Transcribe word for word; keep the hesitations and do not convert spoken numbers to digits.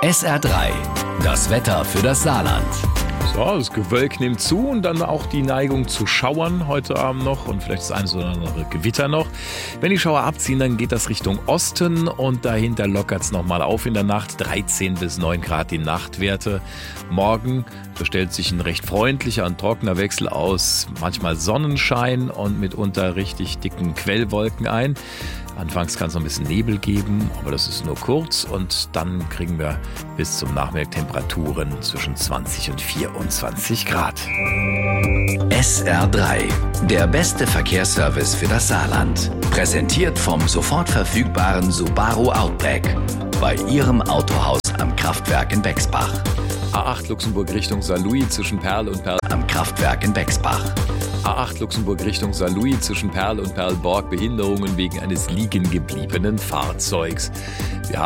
S R drei, das Wetter für das Saarland. So, das Gewölk nimmt zu und dann auch die Neigung zu Schauern heute Abend noch und vielleicht das ein oder andere Gewitter noch. Wenn die Schauer abziehen, dann geht das Richtung Osten und dahinter lockert es nochmal auf in der Nacht. dreizehn bis neun Grad die Nachtwerte. Morgen bestellt sich ein recht freundlicher und trockener Wechsel aus manchmal Sonnenschein und mitunter richtig dicken Quellwolken ein. Anfangs kann es noch ein bisschen Nebel geben, aber das ist nur kurz und dann kriegen wir bis zum Nachmittag Temperaturen zwischen zwanzig und vierundzwanzig Grad. S R drei, der beste Verkehrsservice für das Saarland. Präsentiert vom sofort verfügbaren Subaru Outback. Bei Ihrem Autohaus am Kraftwerk in Bexbach. A acht Luxemburg Richtung Saarlouis zwischen Perl und Perl. Am Kraftwerk in Bexbach. A acht Luxemburg Richtung Saarlouis zwischen Perl und Perlborg. Behinderungen wegen eines liegengebliebenen Fahrzeugs. Wir haben